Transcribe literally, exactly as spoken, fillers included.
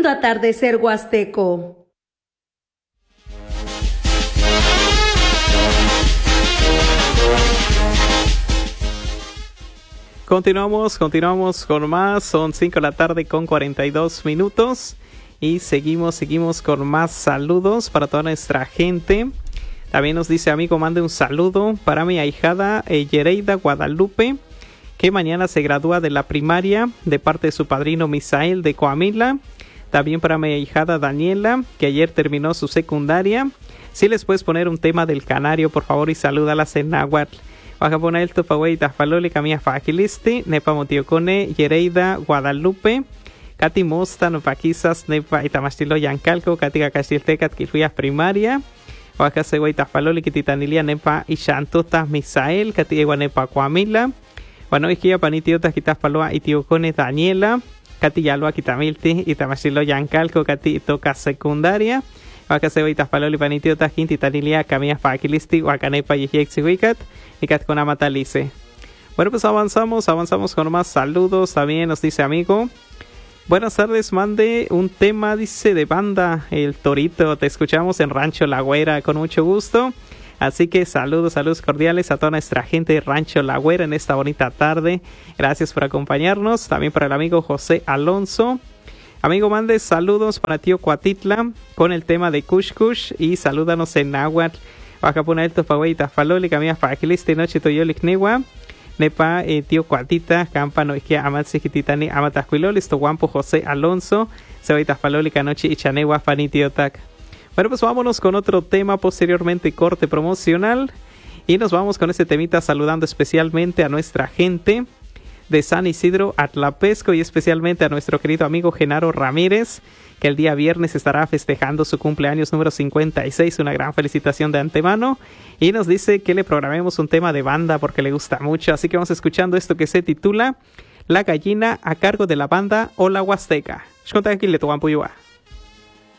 Lindo atardecer huasteco. Continuamos, continuamos con más. Son cinco de la tarde con cuarenta y dos minutos. Y seguimos, seguimos con más saludos para toda nuestra gente. También nos dice, amigo, mande un saludo para mi ahijada eh, Yereida Guadalupe, que mañana se gradúa de la primaria de parte de su padrino Misael de Coamila. También para mi ahijada Daniela, que ayer terminó su secundaria. Si les puedes poner un tema del canario, por favor, y salúdalas en náhuatl. Baja poner el topaway tafaloli camia fakilisti, nepa motiocone Yereida Guadalupe. Kati mosta no paquisas nepa itamastilo yancalco, katika castiltecat kilfuyas primaria. Baja següey tafaloli kititanilia nepa ishantuta Misael, kati egua nepa Coamila. Bueno, isquia panitiotas quitas paloa itiocone Daniela. Kati yalua kitamilti itamastilo yancalco, kati toca secundaria. Baja següey tafaloli panitiotas quintitanilia camia fakilisti, wakanepa yixiexihuicat. Y cat con amatalice. Bueno, pues avanzamos, avanzamos con más saludos. También nos dice, amigo, buenas tardes, mande un tema, dice, de banda El Torito. Te escuchamos en Rancho La Güera con mucho gusto. Así que saludos, saludos cordiales a toda nuestra gente de Rancho La Güera en esta bonita tarde. Gracias por acompañarnos. También para el amigo José Alonso. Amigo, mande saludos para tío Cuatitla con el tema de Kush Kush. Y salúdanos en náhuatl. Wacapuna el topaway tafaloli camia fakilisti noche toyolik newa. Nepa eh, tío Cuatita, campano isquia amatsikititani amatascuilolis toguampo José Alonso. Seway tafaloli canoche ichanewa fanitiotac. Bueno, pues vámonos con otro tema, posteriormente corte promocional. Y nos vamos con este temita saludando especialmente a nuestra gente de San Isidro Atlapesco y especialmente a nuestro querido amigo Genaro Ramírez, que el día viernes estará festejando su cumpleaños número cincuenta y seis, una gran felicitación de antemano, y nos dice que le programemos un tema de banda porque le gusta mucho, así que vamos escuchando esto que se titula La Gallina a cargo de la banda Hola Huasteca. Shkonta aquí le toman puyua.